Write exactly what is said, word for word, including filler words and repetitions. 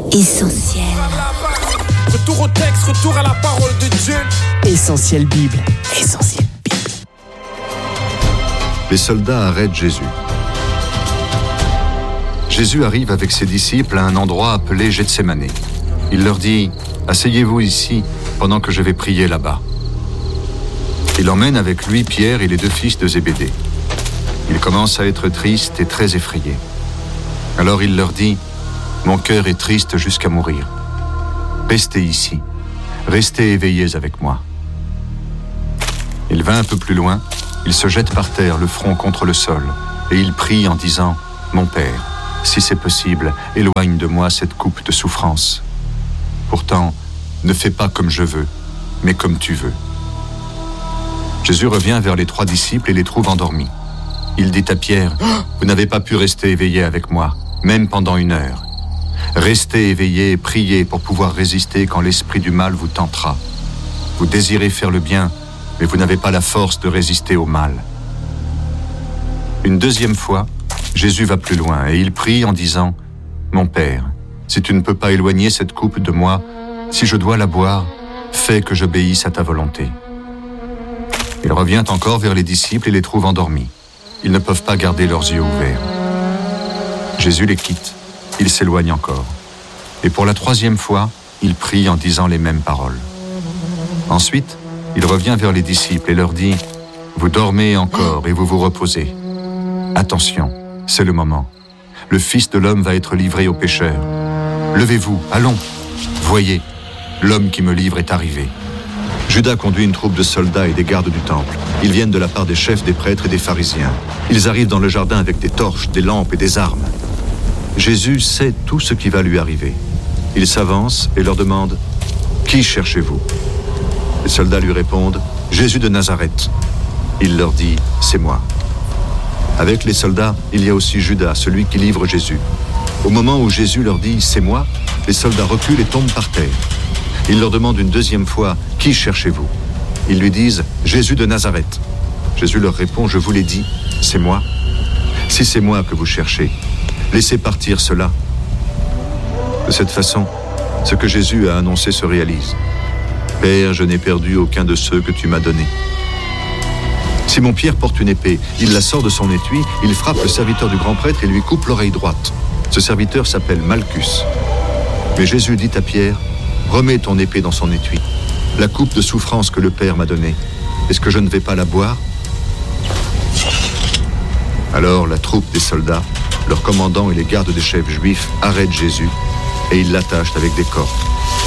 Essentiel. Retour au texte, retour à la parole de Dieu. Essentiel Bible. Essentiel Bible. Les soldats arrêtent Jésus. Jésus arrive avec ses disciples à un endroit appelé Gethsémané. Il leur dit « Asseyez-vous ici pendant que je vais prier là-bas ». Il emmène avec lui Pierre et les deux fils de Zébédée. Il commence à être triste et très effrayé. Alors il leur dit « Mon cœur est triste jusqu'à mourir. Restez ici, restez éveillés avec moi. » Il va un peu plus loin, il se jette par terre, le front contre le sol, et il prie en disant « Mon Père, si c'est possible, éloigne de moi cette coupe de souffrance. Pourtant, ne fais pas comme je veux, mais comme tu veux. » Jésus revient vers les trois disciples et les trouve endormis. Il dit à Pierre « Vous n'avez pas pu rester éveillé avec moi, même pendant une heure. Restez éveillé et priez pour pouvoir résister quand l'esprit du mal vous tentera. Vous désirez faire le bien, mais vous n'avez pas la force de résister au mal. » Une deuxième fois, Jésus va plus loin et il prie en disant « Mon Père, si tu ne peux pas éloigner cette coupe de moi, si je dois la boire, fais que j'obéisse à ta volonté. » Il revient encore vers les disciples et les trouve endormis. Ils ne peuvent pas garder leurs yeux ouverts. Jésus les quitte. Il s'éloigne encore. Et pour la troisième fois, il prie en disant les mêmes paroles. Ensuite, il revient vers les disciples et leur dit « Vous dormez encore et vous vous reposez. Attention, c'est le moment. Le Fils de l'homme va être livré aux pécheurs. Levez-vous, allons. Voyez, l'homme qui me livre est arrivé. » Judas conduit une troupe de soldats et des gardes du temple. Ils viennent de la part des chefs des prêtres et des pharisiens. Ils arrivent dans le jardin avec des torches, des lampes et des armes. Jésus sait tout ce qui va lui arriver. Il s'avance et leur demande « Qui cherchez-vous » Les soldats lui répondent « Jésus de Nazareth ». Il leur dit « C'est moi ». Avec les soldats, il y a aussi Judas, celui qui livre Jésus. Au moment où Jésus leur dit « C'est moi », les soldats reculent et tombent par terre. Il leur demande une deuxième fois « Qui cherchez-vous » Ils lui disent « Jésus de Nazareth ». Jésus leur répond « Je vous l'ai dit, c'est moi. Si c'est moi que vous cherchez, laissez partir cela. » De cette façon, ce que Jésus a annoncé se réalise. « Père, je n'ai perdu aucun de ceux que tu m'as donnés. » Simon-Pierre porte une épée, il la sort de son étui, il frappe le serviteur du grand prêtre et lui coupe l'oreille droite. Ce serviteur s'appelle Malchus. Mais Jésus dit à Pierre « Remets ton épée dans son étui. La coupe de souffrance que le Père m'a donnée, est-ce que je ne vais pas la boire ?» Alors la troupe des soldats, leurs commandants et les gardes des chefs juifs arrêtent Jésus et ils l'attachent avec des cordes.